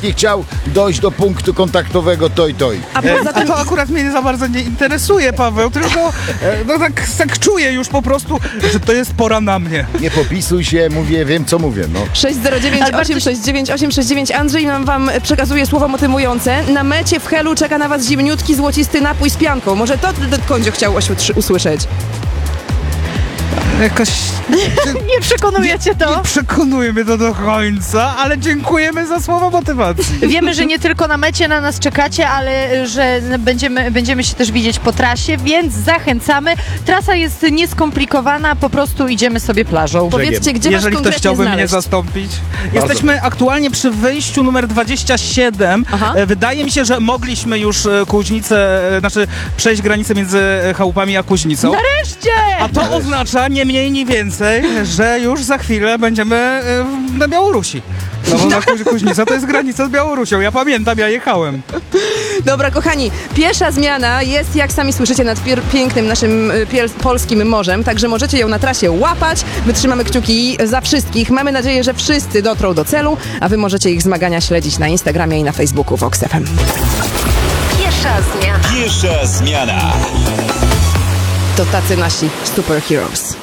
nie chciał dojść do punktu kontaktowego toj. A to akurat mnie za bardzo nie interesuje, Paweł, tylko tak czuję już po prostu, że to jest pora na mnie. Nie popisuj się, wiem co mówię, no. 609 869 869. Andrzej wam przekazuje słowa motywujące. Na mecie w Helu czeka na was zimniutki, złocisty napój z pianką. Może to Kondzio chciał usłyszeć. Jakoś... Nie przekonuje cię to? Nie przekonuje mnie to do końca, ale dziękujemy za słowa motywacji. Wiemy, że nie tylko na mecie na nas czekacie, ale że będziemy się też widzieć po trasie, więc zachęcamy. Trasa jest nieskomplikowana, po prostu idziemy sobie plażą. Powiedzcie, gdzie Jeżeli was ktoś konkretnie chciałby znaleźć? mnie zastąpić. Jesteśmy aktualnie przy wyjściu numer 27. Aha. Wydaje mi się, że mogliśmy już przejść granicę między Chałupami a Kuźnicą. Nareszcie! A to oznacza nie mniej, nie więcej, że już za chwilę będziemy na Białorusi. No bo Kuźnica to jest granica z Białorusią. Ja pamiętam, ja jechałem. Dobra, kochani, pierwsza zmiana jest, jak sami słyszycie, nad pięknym naszym polskim morzem, także możecie ją na trasie łapać. My trzymamy kciuki za wszystkich. Mamy nadzieję, że wszyscy dotrą do celu, a wy możecie ich zmagania śledzić na Instagramie i na Facebooku Vox FM. Pierwsza zmiana. To tacy nasi superheroes.